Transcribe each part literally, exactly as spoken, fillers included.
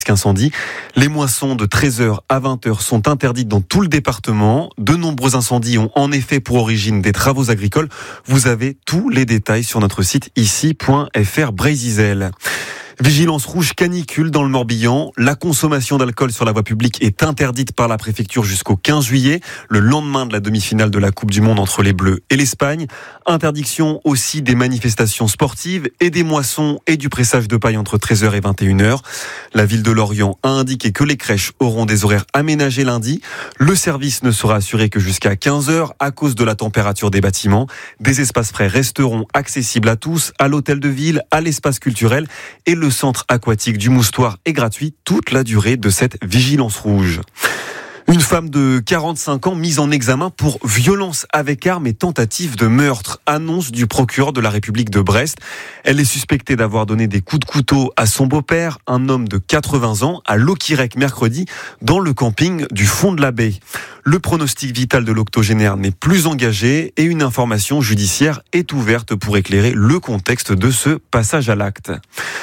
incendie. Les moissons de treize heures à vingt heures sont interdites dans tout le département. De nombreux incendies ont en effet pour origine des travaux agricoles. Vous avez tous les détails sur notre site ici point f r Brésil. Vigilance rouge canicule dans le Morbihan. La consommation d'alcool sur la voie publique est interdite par la préfecture jusqu'au quinze juillet, le lendemain de la demi-finale de la Coupe du Monde entre les Bleus et l'Espagne. Interdiction aussi des manifestations sportives et des moissons et du pressage de paille entre treize heures et vingt et une heures. La ville de Lorient a indiqué que les crèches auront des horaires aménagés lundi. Le service ne sera assuré que jusqu'à quinze heures à cause de la température des bâtiments. Des espaces frais resteront accessibles à tous, à l'hôtel de ville, à l'espace culturel, et le centre aquatique du Moustoir est gratuit toute la durée de cette vigilance rouge. Une femme de quarante-cinq ans mise en examen pour violence avec arme et tentative de meurtre, annonce du procureur de la République de Brest. Elle est suspectée d'avoir donné des coups de couteau à son beau-père, un homme de quatre-vingts ans, à Loquirec mercredi, dans le camping du fond de la baie. Le pronostic vital de l'octogénaire n'est plus engagé et une information judiciaire est ouverte pour éclairer le contexte de ce passage à l'acte.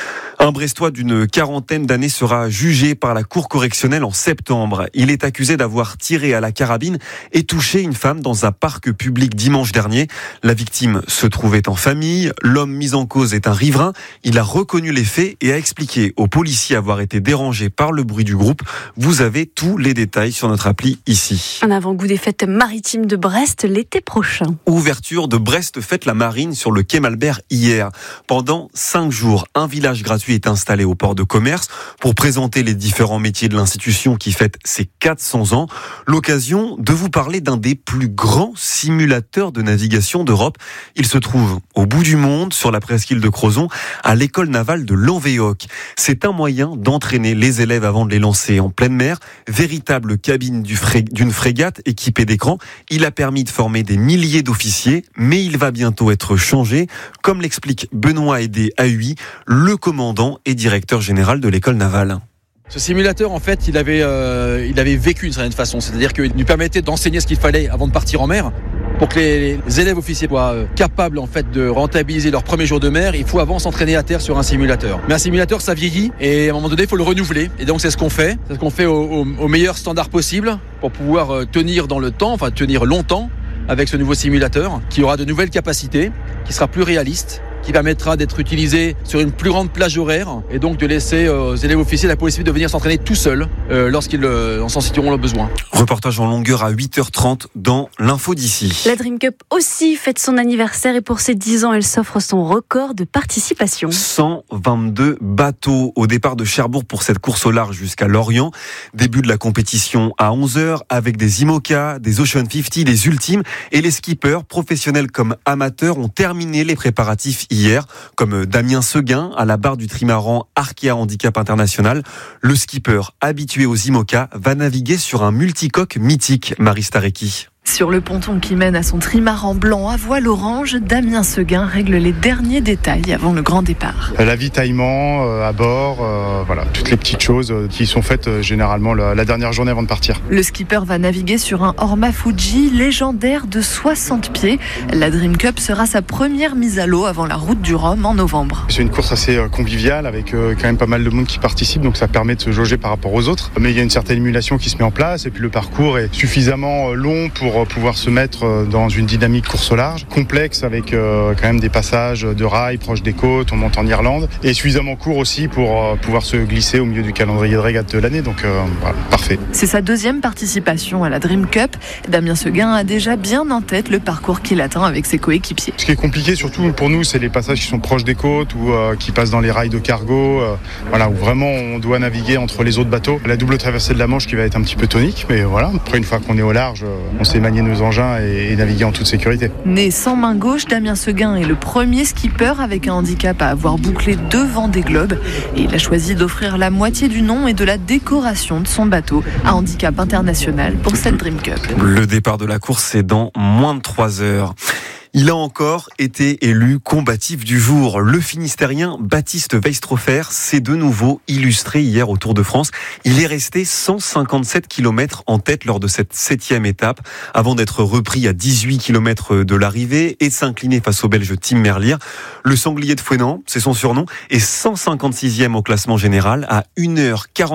Un Brestois d'une quarantaine d'années sera jugé par la cour correctionnelle en septembre. Il est accusé d'avoir tiré à la carabine et touché une femme dans un parc public dimanche dernier. La victime se trouvait en famille. L'homme mis en cause est un riverain. Il a reconnu les faits et a expliqué aux policiers avoir été dérangé par le bruit du groupe. Vous avez tous les détails sur notre appli ici. Un avant-goût des fêtes maritimes de Brest l'été prochain. Ouverture de Brest Fête la Marine sur le quai Malbert hier. Pendant cinq jours, un village gratuit est installé au port de commerce pour présenter les différents métiers de l'institution qui fête ses quatre cents ans. L'occasion de vous parler d'un des plus grands simulateurs de navigation d'Europe. Il se trouve au bout du monde, sur la presqu'île de Crozon, à l'école navale de Lanvéoc. C'est un moyen d'entraîner les élèves avant de les lancer en pleine mer. Véritable cabine du fré- d'une frégate équipée d'écrans. Il a permis de former des milliers d'officiers, mais il va bientôt être changé, comme l'explique Benoît Aidé Ahui, le commandant et directeur général de l'école navale. Ce simulateur, en fait, il avait, euh, il avait vécu d'une certaine façon. C'est-à-dire qu'il nous permettait d'enseigner ce qu'il fallait avant de partir en mer. Pour que les, les élèves officiers soient euh, capables, en fait, de rentabiliser leur premier jour de mer, il faut avant s'entraîner à terre sur un simulateur. Mais un simulateur, ça vieillit et à un moment donné, il faut le renouveler. Et donc, c'est ce qu'on fait. C'est ce qu'on fait au, au, au meilleur standard possible pour pouvoir euh, tenir dans le temps, enfin, tenir longtemps avec ce nouveau simulateur qui aura de nouvelles capacités, qui sera plus réaliste, qui permettra d'être utilisé sur une plus grande plage horaire et donc de laisser aux élèves officiers la possibilité de venir s'entraîner tout seuls euh, lorsqu'ils euh, en sentiront le besoin. Reportage en longueur à huit heures trente dans l'info d'ici. La Dream Cup aussi fête son anniversaire et pour ses dix ans, elle s'offre son record de participation. cent vingt-deux bateaux au départ de Cherbourg pour cette course au large jusqu'à Lorient. Début de la compétition à onze heures avec des IMOCA, des Ocean cinquante, des Ultimes et les skippers, professionnels comme amateurs, ont terminé les préparatifs hier, comme Damien Seguin à la barre du trimaran Arkea Handicap International. Le skipper, habitué aux IMOCA, va naviguer sur un multicoque mythique, Marie Starecki. Sur le ponton qui mène à son trimaran blanc à voile orange, Damien Seguin règle les derniers détails avant le grand départ. L'avitaillement euh, à bord, euh, voilà, toutes les petites choses euh, qui sont faites euh, généralement la, la dernière journée avant de partir. Le skipper va naviguer sur un Orma Fuji légendaire de soixante pieds. La Dream Cup sera sa première mise à l'eau avant la route du Rhum en novembre. C'est une course assez euh, conviviale avec euh, quand même pas mal de monde qui participe, donc ça permet de se jauger par rapport aux autres. Mais il y a une certaine émulation qui se met en place et puis le parcours est suffisamment long pour pouvoir se mettre dans une dynamique course au large, complexe avec euh, quand même des passages de rails proches des côtes, on monte en Irlande, et suffisamment court aussi pour euh, pouvoir se glisser au milieu du calendrier de régate de l'année, donc euh, voilà, parfait. C'est sa deuxième participation à la Dream Cup. Damien Seguin a déjà bien en tête le parcours qu'il attend avec ses coéquipiers. Ce qui est compliqué surtout pour nous, c'est les passages qui sont proches des côtes ou euh, qui passent dans les rails de cargo, euh, voilà, où vraiment on doit naviguer entre les autres bateaux. La double traversée de la Manche qui va être un petit peu tonique, mais voilà, après une fois qu'on est au large, on sait manier nos engins et, et naviguer en toute sécurité. Né sans main gauche, Damien Seguin est le premier skipper avec un handicap à avoir bouclé deux Vendée Globe et il a choisi d'offrir la moitié du nom et de la décoration de son bateau à handicap international pour cette Dream Cup. Le départ de la course est dans moins de trois heures. Il a encore été élu combatif du jour. Le Finistérien Baptiste Weistrofer s'est de nouveau illustré hier au Tour de France. Il est resté cent cinquante-sept kilomètres en tête lors de cette septième étape, avant d'être repris à dix-huit kilomètres de l'arrivée et de s'incliner face au Belge Tim Merlier. Le sanglier de Fouesnant, c'est son surnom, est cent cinquante-sixième au classement général à une heure quarante.